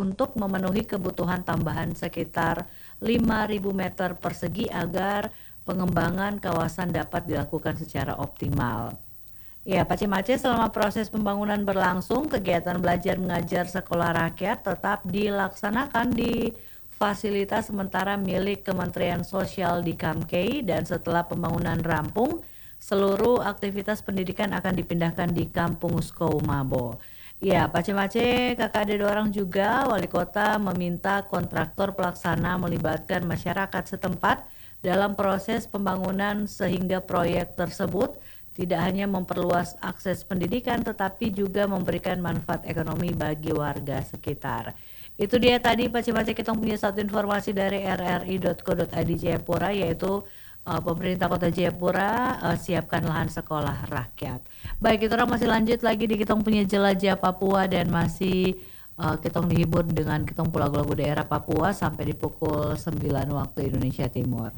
untuk memenuhi kebutuhan tambahan sekitar 5.000 meter persegi agar pengembangan kawasan dapat dilakukan secara optimal. Ya, Pak Cimace, selama proses pembangunan berlangsung, kegiatan belajar mengajar sekolah rakyat tetap dilaksanakan di fasilitas sementara milik Kementerian Sosial di Kamkei, dan setelah pembangunan rampung, seluruh aktivitas pendidikan akan dipindahkan di Kampung Skoumabo. Ya, Pak Cimace, KKD Dorang juga, Wali Kota meminta kontraktor pelaksana melibatkan masyarakat setempat dalam proses pembangunan sehingga proyek tersebut tidak hanya memperluas akses pendidikan tetapi juga memberikan manfaat ekonomi bagi warga sekitar. Itu dia tadi Pak Cimace, kita punya satu informasi dari rri.co.id Jayapura, yaitu pemerintah Kota Jayapura siapkan lahan sekolah rakyat. Baik, kita masih lanjut lagi di kita punya jelajah Papua, dan masih kita dihibur dengan kita lagu-lagu daerah Papua sampai di pukul 9 waktu Indonesia Timur.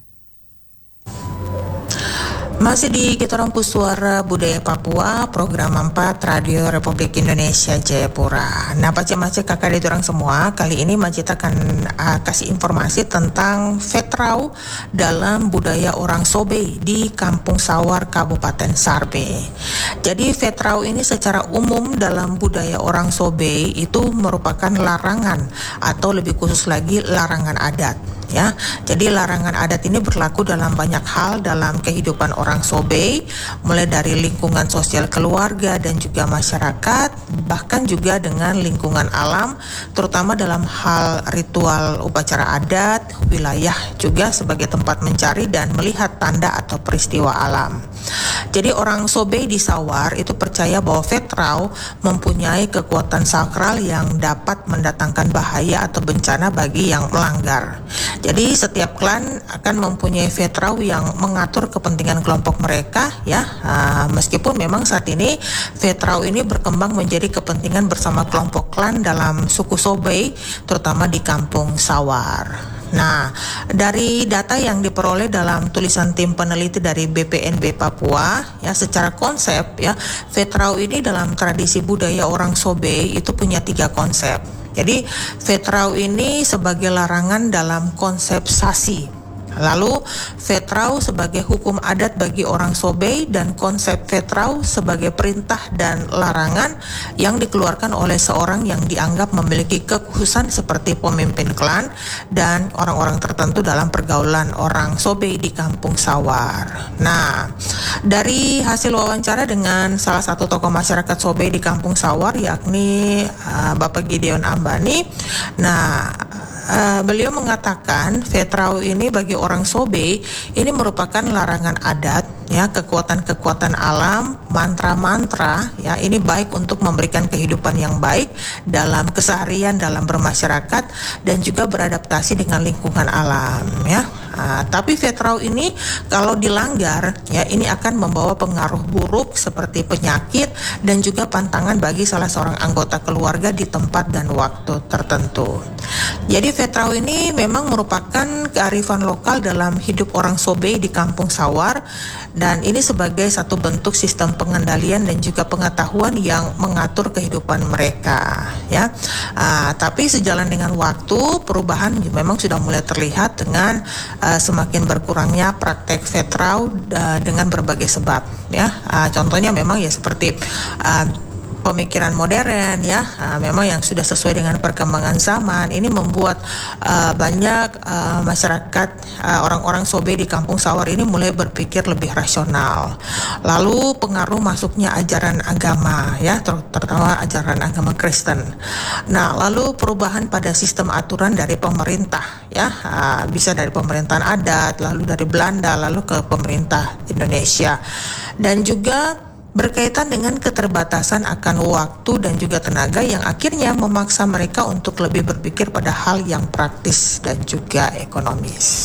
Masih di Kitorang Suara Budaya Papua, program 4 Radio Republik Indonesia Jayapura. Nah, Pak Cimace, kakak orang semua, kali ini Macit akan kasih informasi tentang Fetrau dalam budaya orang Sobe di Kampung Sawar, Kabupaten Sarbe. Jadi Fetrau ini secara umum dalam budaya orang Sobe itu merupakan larangan, atau lebih khusus lagi larangan adat. Ya, jadi larangan adat ini berlaku dalam banyak hal dalam kehidupan orang Sobe, mulai dari lingkungan sosial keluarga dan juga masyarakat, bahkan juga dengan lingkungan alam, terutama dalam hal ritual upacara adat, wilayah juga sebagai tempat mencari dan melihat tanda atau peristiwa alam. Jadi orang Sobe di Sawar itu percaya bahwa Fetrau mempunyai kekuatan sakral yang dapat mendatangkan bahaya atau bencana bagi yang melanggar. Jadi setiap klan akan mempunyai Fetrau yang mengatur kepentingan kelompok mereka, ya. Meskipun memang saat ini Fetrau ini berkembang menjadi kepentingan bersama kelompok klan dalam suku Sobe, terutama di Kampung Sawar. Nah, dari data yang diperoleh dalam tulisan tim peneliti dari BPNB Papua, ya, secara konsep, ya, Fetrau ini dalam tradisi budaya orang Sobe itu punya 3 konsep. Jadi Fetrau ini sebagai larangan dalam konsep sasi. Lalu Fetrau sebagai hukum adat bagi orang Sobe, dan konsep Fetrau sebagai perintah dan larangan yang dikeluarkan oleh seorang yang dianggap memiliki kekhususan seperti pemimpin klan dan orang-orang tertentu dalam pergaulan orang Sobe di Kampung Sawar. Nah, dari hasil wawancara dengan salah satu tokoh masyarakat Sobe di Kampung Sawar, yakni Bapak Gideon Ambani, nah, beliau mengatakan Fetrau ini bagi orang Sobe ini merupakan larangan adat, ya, kekuatan-kekuatan alam, mantra-mantra, ya, ini baik untuk memberikan kehidupan yang baik dalam keseharian, dalam bermasyarakat dan juga beradaptasi dengan lingkungan alam, ya. Tapi Fetrau ini kalau dilanggar, ya, ini akan membawa pengaruh buruk seperti penyakit dan juga pantangan bagi salah seorang anggota keluarga di tempat dan waktu tertentu. Jadi Fetrau ini memang merupakan kearifan lokal dalam hidup orang Sobe di Kampung Sawar, dan ini sebagai satu bentuk sistem pengendalian dan juga pengetahuan yang mengatur kehidupan mereka, ya. Tapi sejalan dengan waktu, perubahan memang sudah mulai terlihat dengan semakin berkurangnya praktek Fetrau dengan berbagai sebab, ya. Contohnya memang ya seperti pemikiran modern, ya, memang yang sudah sesuai dengan perkembangan zaman. Ini membuat banyak masyarakat, orang-orang Sobe di Kampung Sawar ini mulai berpikir lebih rasional. Lalu pengaruh masuknya ajaran agama, ya, terutama ajaran agama Kristen. Nah, lalu perubahan pada sistem aturan dari pemerintah, ya, bisa dari pemerintahan adat, lalu dari Belanda, lalu ke pemerintah Indonesia, dan juga berkaitan dengan keterbatasan akan waktu dan juga tenaga yang akhirnya memaksa mereka untuk lebih berpikir pada hal yang praktis dan juga ekonomis.